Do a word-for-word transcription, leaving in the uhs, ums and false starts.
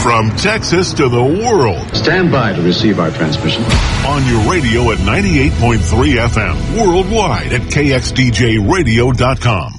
From Texas to the world. Stand by to receive our transmission. On your radio at ninety-eight point three F M. Worldwide at K X D J radio dot com.